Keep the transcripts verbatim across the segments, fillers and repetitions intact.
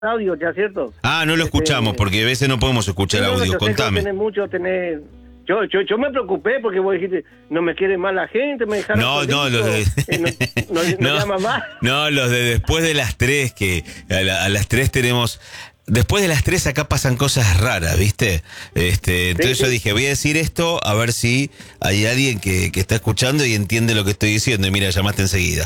audio, ya, ¿cierto? Ah, no lo Este, escuchamos, porque a veces no podemos escuchar sí, no, audio. yo sé que Contame. tenés mucho, tenés... Yo, yo, yo me preocupé porque vos dijiste, no me quiere más la gente, me dejaron No, solito, no, los de... eh, no, no, no, no, llama más. no, los de después de las tres, que a, la- a las tres tenemos... Después de las tres acá pasan cosas raras, ¿viste? Este, entonces Sí, yo sí. dije, voy a decir esto, a ver si hay alguien que, que está escuchando y entiende lo que estoy diciendo. Y mira, llamaste enseguida.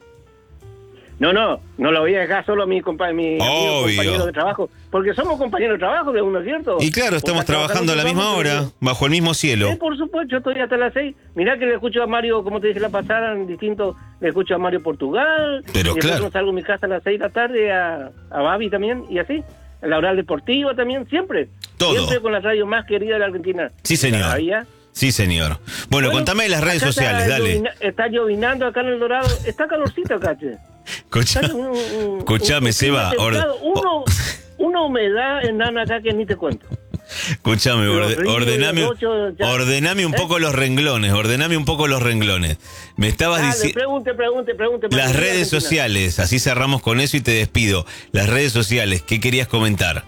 No, no, no lo voy a dejar solo a mi, compa mi amigo, Obvio. compañero de trabajo, porque somos compañeros de trabajo de uno, ¿cierto? Y claro, O estamos sea, trabajando a la misma trabajamos hora, juntos. bajo el mismo cielo. Sí, por supuesto, yo estoy hasta las seis. Mirá que le escucho a Mario, como te dije la pasada, en distinto, le escucho a Mario Portugal. Pero y después claro. no salgo de mi casa a las seis de la tarde, a, a Babi también, y así. En la oral deportiva también, siempre. Todo. Siempre con la radio más querida de la Argentina. Sí, señor. ¿Sabía? Sí, señor. Bueno, contame de las redes acá sociales, está dale. llovina- Está llovinando acá en El Dorado. Está calorcito acá, che. Escucha, Está un- un- escuchame, un Seba. clima or- templado. Uno, una humedad enana acá que ni te cuento. Escuchame, Los orde- ríos, ordename, los ochos, ya. ordename un ¿Eh? poco los renglones, ordename un poco los renglones. Me estabas Dale, diciendo... pregunte, pregunte, pregunte. Las pregunte, redes Argentina. sociales, así cerramos con eso y te despido. Las redes sociales, ¿qué querías comentar?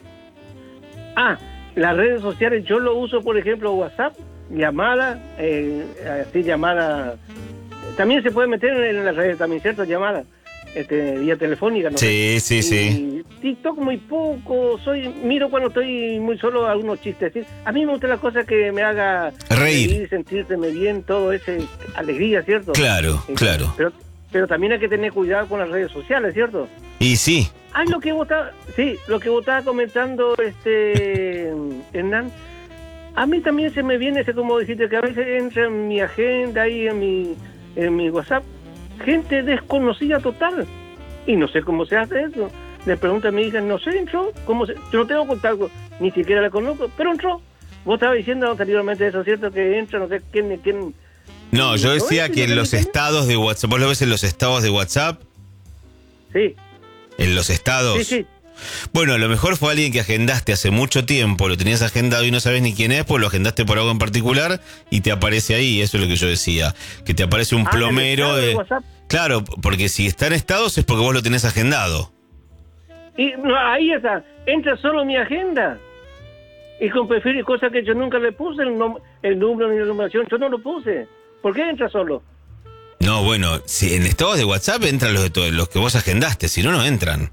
Ah, las redes sociales, yo lo uso, por ejemplo, WhatsApp, llamada, eh, así llamada. También se puede meter en las redes, también, ¿cierto? Llamada, este, vía telefónica, ¿no? Sí, sí, sí. Y TikTok muy poco, soy miro cuando estoy muy solo algunos chistes. ¿sí? A mí me gustan las cosas que me haga Reír. sentirme bien, todo ese alegría, ¿cierto? Claro, Eh, claro. Pero, pero también hay que tener cuidado con las redes sociales, ¿cierto? Y sí, Ah, lo que vos estaba, sí, lo que vos estabas comentando, este, Hernán, a mí también se me viene ese, como dijiste, que a veces entra en mi agenda y en mi, en mi WhatsApp, gente desconocida total, y no sé cómo se hace eso. Le pregunto a mi hija, no sé, entró, ¿cómo se? Yo no tengo contacto, ni siquiera la conozco, pero entró. Vos estabas diciendo anteriormente eso, ¿cierto? Que entra, no sé quién, quién. no, yo decía que en los ¿Sí? estados de WhatsApp, ¿vos lo ves en los estados de WhatsApp? Sí, En los estados. sí, sí. Bueno, a lo mejor fue alguien que agendaste hace mucho tiempo, lo tenías agendado y no sabes ni quién es, pues lo agendaste por algo en particular y te aparece ahí, eso es lo que yo decía, que te aparece un Ah, en el plomero estado de de... WhatsApp. Claro, porque si está en estados es porque vos lo tenés agendado. Y no, ahí está, entra solo en mi agenda. Y con perfil y cosas que yo nunca le puse, el, nom el número ni la numeración, yo no lo puse. ¿Por qué entra solo? No, bueno, si en estados de WhatsApp entran los de todos, los que vos agendaste, si no, no entran.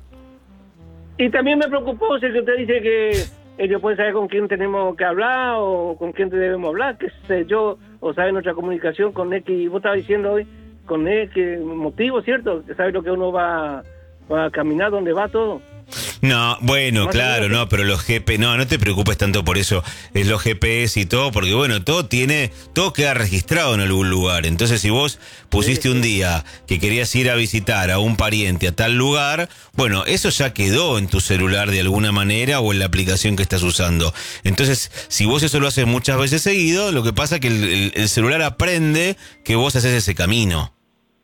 Y también me preocupó si usted dice que ellos pueden saber con quién tenemos que hablar o con quién debemos hablar, qué sé yo, o sabe nuestra comunicación con X. Vos estabas diciendo hoy, con X motivo, ¿cierto? Que sabe lo que uno va, va a caminar, dónde va todo. No, bueno, Más claro, o menos. no, pero los G P, no, no te preocupes tanto por eso, es los G P S y todo, porque bueno, todo tiene, todo queda registrado en algún lugar. Entonces, si vos pusiste un día que querías ir a visitar a un pariente a tal lugar, bueno, eso ya quedó en tu celular de alguna manera o en la aplicación que estás usando. Entonces, si vos eso lo haces muchas veces seguido, lo que pasa es que el, el- el celular aprende que vos haces ese camino.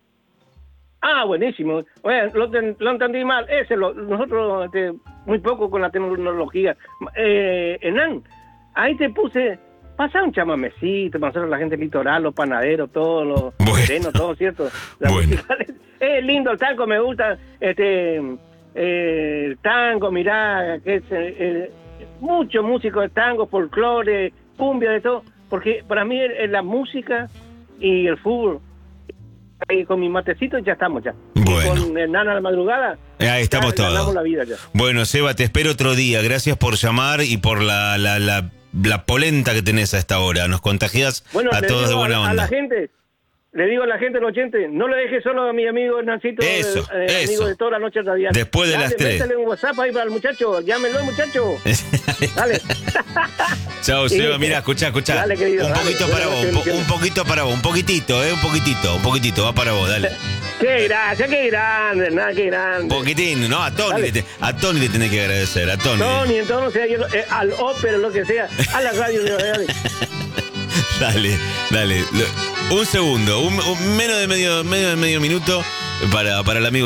Ah, buenísimo. Oye, lo, ten- lo entendí mal. Ese, lo, nosotros, este, muy poco con la tecnología. Eh, Hernán, ahí te puse, pasa un chamamecito, para nosotros la gente litoral, los panaderos, todos los Bueno. serenos, todo, ¿cierto? La Bueno. música es, es lindo el tango, me gusta, este, eh, el tango, mirá, que es, eh, eh, mucho músico de tango, folclore, cumbia, de todo, porque para mí es, es la música y el fútbol. Y con mi matecito ya estamos ya. Bueno. Y con Hernán a la madrugada. Ahí estamos ya ganamos todos. la vida ya. Bueno, Seba, te espero otro día. Gracias por llamar y por la, la, la, la polenta que tenés a esta hora. Nos contagias Bueno, a le todos digo de buena a, a onda. la gente, le digo a la gente, los oyentes, no le deje solo a mi amigo Hernancito, Eso, eh, eh, eso. amigo de toda la noche radial. Después de Dale, las tres. métale un WhatsApp ahí para el muchacho, llámenlo, muchacho. Dale. Chao, Sí. Seba. Mira, escuchá, escuchá. Dale, querido, un dale. poquito Buenas para vos, noches, un, po- bendiciones. un poquito para vos, un poquitito, eh, un poquitito, un poquitito, va para vos, dale. Qué gracia, qué grande, nada, qué grande. Un poquitín, no, a Tony, Dale. le te- a Tony le tenés que agradecer, a Tony. Tony, entonces, yo, eh, al ópera, lo que sea, a la radio, dale. Dale, dale. Lo- Un segundo, un, un- menos de medio, medio de medio minuto para, para el amigo.